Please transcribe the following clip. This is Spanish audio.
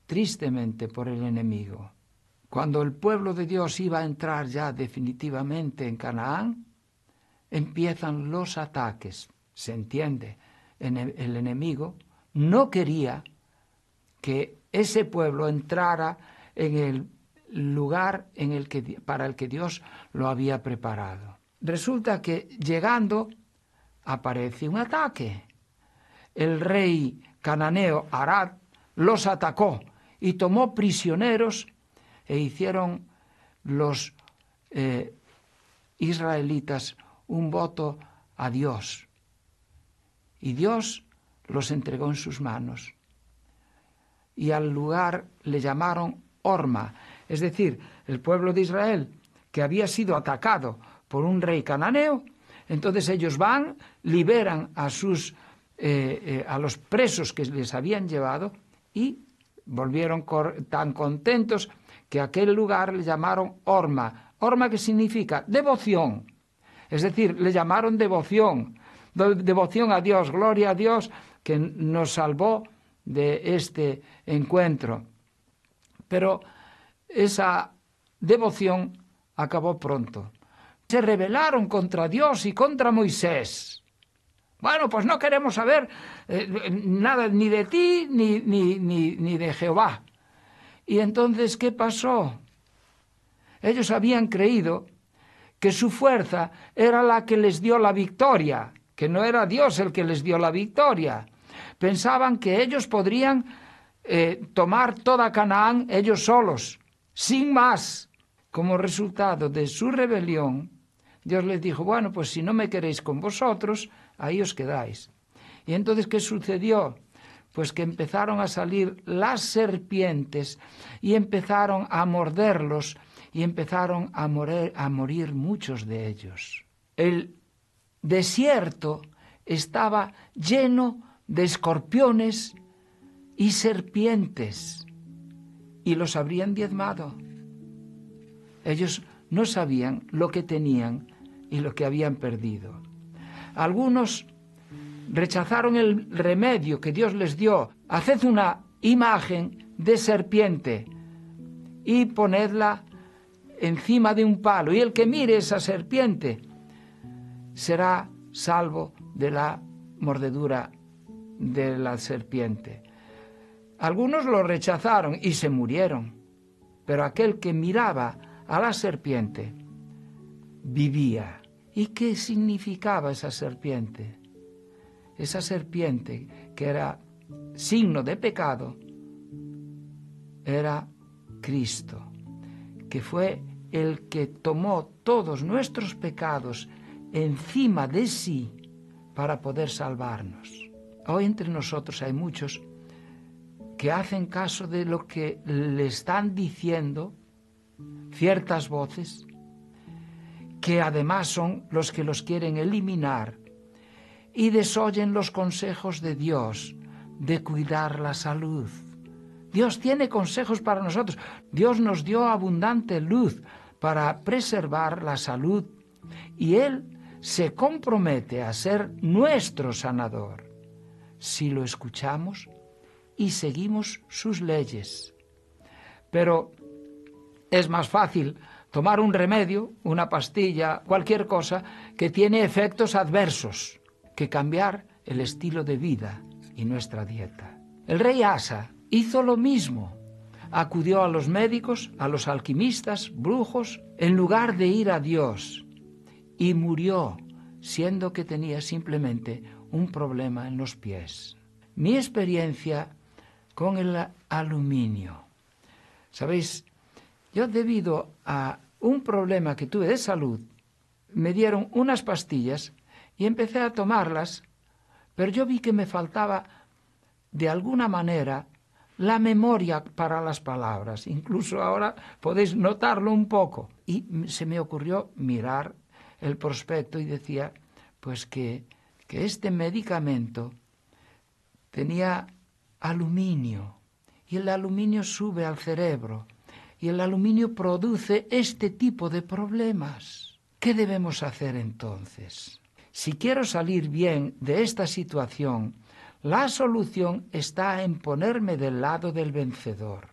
tristemente por el enemigo. Cuando el pueblo de Dios iba a entrar ya definitivamente en Canaán, empiezan los ataques. Se entiende, el enemigo no quería que ese pueblo entrara en el lugar para el que Dios lo había preparado. Resulta que llegando aparece un ataque. El rey cananeo Arad los atacó y tomó prisioneros e hicieron los israelitas un voto a Dios. Y Dios los entregó en sus manos. Y al lugar le llamaron Horma, es decir, el pueblo de Israel que había sido atacado por un rey cananeo. Entonces ellos van, liberan a los presos que les habían llevado y volvieron tan contentos que a aquel lugar le llamaron Horma. Horma, que significa devoción, es decir, le llamaron devoción a Dios, gloria a Dios que nos salvó de este encuentro. Pero esa devoción acabó pronto. Se rebelaron contra Dios y contra Moisés. Bueno, pues no queremos saber nada ni de ti ni de Jehová. Y entonces, ¿qué pasó? Ellos habían creído que su fuerza era la que les dio la victoria, que no era Dios el que les dio la victoria. Pensaban que ellos podrían tomar toda Canaán ellos solos, sin más. Como resultado de su rebelión, Dios les dijo, bueno, pues si no me queréis con vosotros, ahí os quedáis. Y entonces, ¿qué sucedió? Pues que empezaron a salir las serpientes y empezaron a morderlos y empezaron a morir muchos de ellos. El desierto estaba lleno de escorpiones y serpientes y los habrían diezmado. Ellos no sabían lo que tenían y lo que habían perdido. Algunos rechazaron el remedio que Dios les dio. Haced una imagen de serpiente y ponedla encima de un palo, y el que mire esa serpiente será salvo de la mordedura de la serpiente. Algunos lo rechazaron y se murieron, pero aquel que miraba a la serpiente vivía. ¿Y qué significaba esa serpiente? Esa serpiente, que era signo de pecado, era Cristo, que fue el que tomó todos nuestros pecados encima de sí para poder salvarnos. Hoy entre nosotros hay muchos que hacen caso de lo que le están diciendo ciertas voces, que además son los que los quieren eliminar, y desoyen los consejos de Dios de cuidar la salud. Dios tiene consejos para nosotros. Dios nos dio abundante luz para preservar la salud y Él se compromete a ser nuestro sanador si lo escuchamos y seguimos sus leyes. Pero es más fácil tomar un remedio, una pastilla, cualquier cosa que tiene efectos adversos, que cambiar el estilo de vida y nuestra dieta. El rey Asa hizo lo mismo. Acudió a los médicos, a los alquimistas, brujos, en lugar de ir a Dios, y murió, siendo que tenía simplemente un problema en los pies. Mi experiencia con el aluminio. ¿Sabéis? Yo, debido a un problema que tuve de salud, me dieron unas pastillas y empecé a tomarlas, pero yo vi que me faltaba, de alguna manera, la memoria para las palabras. Incluso ahora podéis notarlo un poco. Y se me ocurrió mirar el prospecto y decía, pues que este medicamento tenía aluminio, y el aluminio sube al cerebro, y el aluminio produce este tipo de problemas. ¿Qué debemos hacer entonces? Si quiero salir bien de esta situación, La solución está en ponerme del lado del vencedor.